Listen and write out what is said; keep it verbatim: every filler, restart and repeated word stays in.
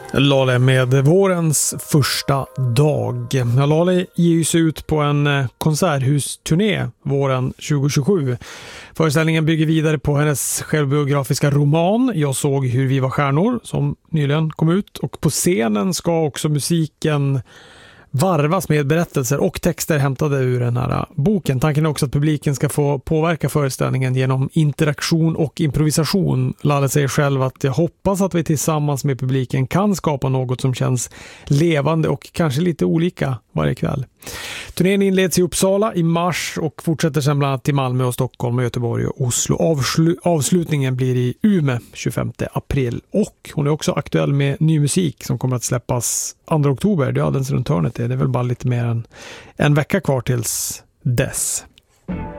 Lale med vårens första dag. Ja, Lale ger sig ut på en konserthusturné våren tjugo tjugosju. Föreställningen bygger vidare på hennes självbiografiska roman Jag såg hur vi var stjärnor som nyligen kom ut. Och på scenen ska också musiken varvas med berättelser och texter hämtade ur den här boken. Tanken är också att publiken ska få påverka föreställningen genom interaktion och improvisation. Lale säger själv att jag hoppas att vi tillsammans med publiken kan skapa något som känns levande och kanske lite olika varje kväll. Turnén inleds i Uppsala i mars och fortsätter sedan bland annat till Malmö och Stockholm och Göteborg och Oslo. Avslu- avslutningen blir i Umeå tjugofemte april och hon är också aktuell med ny musik som kommer att släppas andra oktober. Det är alldeles runt hörnet. Det är väl bara lite mer än en vecka kvar tills dess.